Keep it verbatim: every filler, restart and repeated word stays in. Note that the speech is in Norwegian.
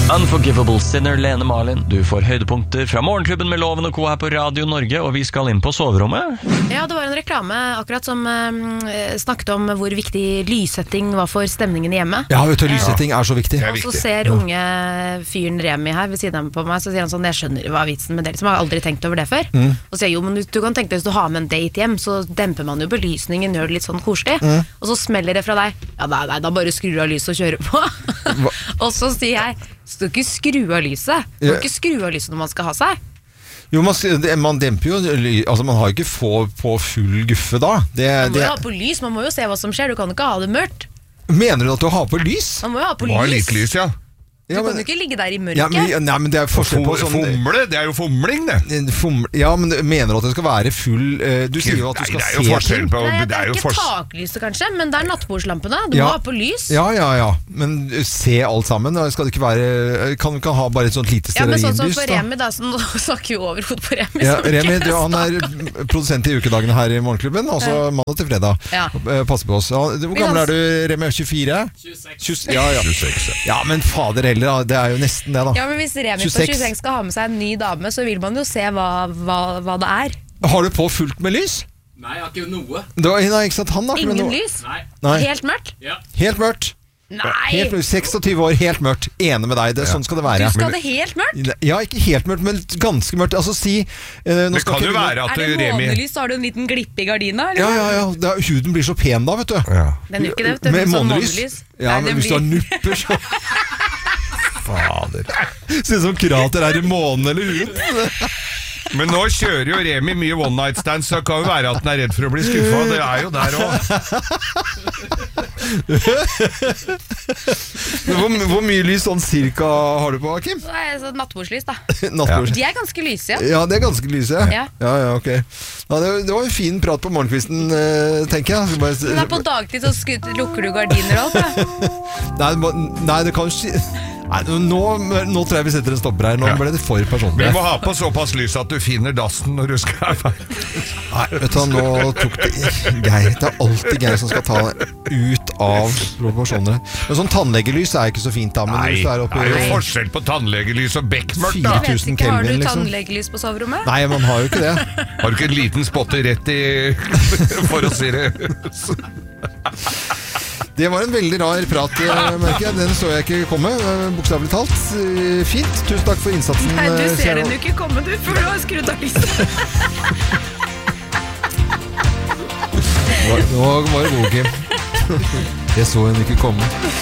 Unforgivable Sinner, Lene Marlin. Du får høydepunkter fra Morgenklubben med Loven og Co her på Radio Norge, og vi skal inn på soverommet. Ja, det var en reklame akkurat som eh, snakket om hvor viktig lyssetting var for stemningen i hjemmet. Ja, vet du, lyssetting er så viktig. Og så ser unge fyren Remi her ved siden på meg, så sier han sånn, jeg skjønner hva vitsen med det, liksom, jeg har aldri tenkt over det før. Mm. Og så sier jeg, jo, men du, du kan tenke deg hvis du har med en date hjem, så demper man jo belysningen, gjør det litt sånn koselig. Mm. Og så smeller det fra deg, ja nei, nei, da bare skrur av lyset og kjører på. Og så sier jeg, så du ikke skru av lyset. Du kan ikke skru av lyset når man skal ha seg. Jo, man, man demper jo, altså man har ikke få på full guffe da. Det, man må det... jo ha på lys, man må jo se hva som skjer, du kan ikke ha det mørkt. Mener du at du har på lys? Man må jo ha på lys. Må ha litt lys, ja. Du ja, men, kan jo ikke ligge der i mørket. Ja, men, nei, men det er forskjell på sånn... Fomle, det er jo fomling, det. Fomle, ja, men mener du at det skal være full... Uh, du sier jo at du skal nei, det er jo se ting. På, nei, det er, det er jo ikke fors- taklyset kanskje, men det er nattbordslampene. Du ja. må ha på lys. Ja, ja, ja. Men se alt sammen. Skal det ikke være... Kan du ikke ha bare et sånt lite stearinlys? Ja, men sånn som for Remi da, så nå snakker vi overhodet på Remi. Ja, Remi, du, han er produsent i ukedagene her i Morgenklubben, altså ja. Mandag til fredag. Ja. Pass på oss. Hvor gammel er du, Remi? tjuefire? tjueseks. Ja, ja. tjueseks. Ja, men fader heller, det er jo nesten det da. Ja, men hvis Remi på tjueseks skal ha med seg en ny dame, så vil man jo se hva, hva, hva det er. Har du på fullt med lys? Nei, jeg har ikke noe. Da, nei, ikke sant, han da, ingen noe. Lys? Nei. Nei. Helt mørkt? Ja. Helt mørkt? Nei! Helt, seksogtyve år, helt mørkt. Enig med deg, det, ja. Sånn skal det være. Du skal ha det helt mørkt? Ja, ikke helt mørkt, men ganske mørkt. Altså si uh, Det kan jo være at Er det Remi... månelys, så har du en liten glipp i gardina? Eller? Ja, ja, ja. Det er, huden blir så pen da, vet du. Ja. Den gjør ikke det, vet du. Med sånn månelys. Ja, Nei, men hvis blir... du har nupper, så... Fader. Ser ut som krater er i månen eller huden. Men nå kjører jo Remi mye one night stands, så det kan jo være at den er redd for å bli skuffa. Det er jo der også. hvor, hvor mye lys sånn cirka har du på, Kim? Så er det sånn nattbordslys da. Nattbords. De er ganske lyse, ja. Ja, det er ganske lyse. Ja, ja, ja ok. Ja, det, det var en fin prat på morgenkvisten, tenker jeg. Bare... Men på dagtid så lukker du gardiner og alt, ja. Nei, nei, det kan jo... Nei, nå, nå tror jeg vi setter en stopper her. Nå ja. Ble det for personlig. Vi må ha på såpass lys at du finner dassen når du skal være. Nei, vet du, nå tok det Geir. Det er alltid Geir som skal ta ut av proporsjoner. Men sånn tannlegelys er ikke så fint da. Men nei, det er jo forskjell på tannlegelys og bekmørkt da. Jeg vet ikke, har du tannlegelys på soverommet? Nei, man har jo ikke det. Har du ikke en liten spotte rett i for å si det? Det var en veldig rar prat, merker jeg. Den så jeg ikke komme, bokstavelig talt. Fint. Tusen takk for innsatsen. Nei, du ser den jo ikke komme, du, for du har skrudd av lyset. Nå var det god, Kim. Jeg så henne ikke komme.